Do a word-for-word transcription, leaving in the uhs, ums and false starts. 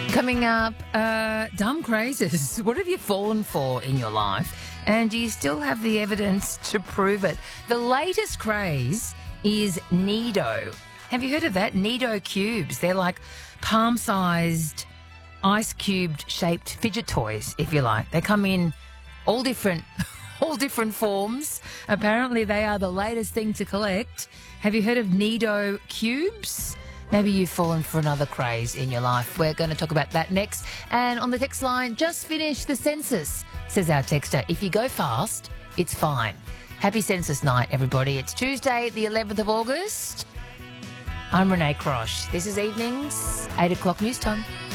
Coming up, uh, dumb crazes. What have you fallen for in your life? And do you still have the evidence to prove it? The latest craze is Nido. Have you heard of that? Nido cubes. They're like palm-sized, ice cubed-shaped fidget toys, if you like. They come in all different, all different forms. Apparently, they are the latest thing to collect. Have you heard of Nido cubes? Maybe you've fallen for another craze in your life. We're going to talk about that next. And on the text line, just finished the census, says our texter. If you go fast, it's fine. Happy census night, everybody. It's Tuesday, the eleventh of August. I'm Renee Crosh. This is Evenings, eight o'clock news time.